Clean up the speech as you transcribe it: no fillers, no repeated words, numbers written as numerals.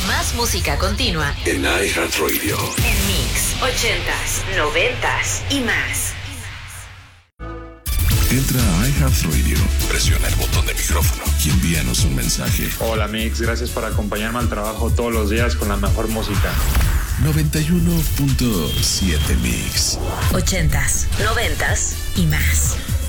Más música continua en iHeartRadio. En Mix 80s, 90s y más. Entra a iHeartRadio, presiona el botón de micrófono y envíanos un mensaje. Hola Mix, gracias por acompañarme al trabajo todos los días con la mejor música. 91.7 Mix. 80s, 90s y más.